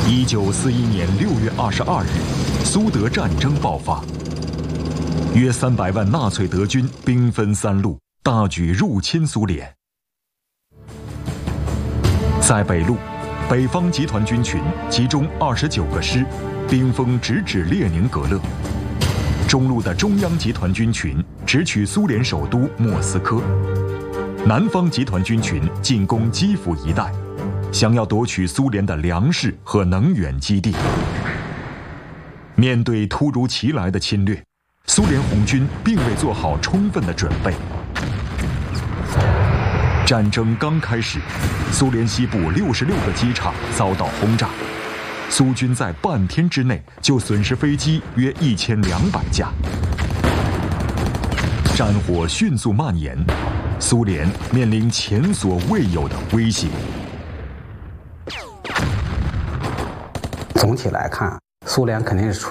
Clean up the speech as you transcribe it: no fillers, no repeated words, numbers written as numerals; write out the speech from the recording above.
1941年6月22日，苏德战争爆发。约300万纳粹德军兵分3路，大举入侵苏联。在北路，北方集团军群集中29个师，兵锋直指列宁格勒。中路的中央集团军群直取苏联首都莫斯科。南方集团军群进攻基辅一带，想要夺取苏联的粮食和能源基地。面对突如其来的侵略，苏联红军并未做好充分的准备。战争刚开始，苏联西部66个机场遭到轰炸，苏军在半天之内就损失飞机约1200架。战火迅速蔓延，苏联面临前所未有的威胁。 总体来看，苏联肯定是处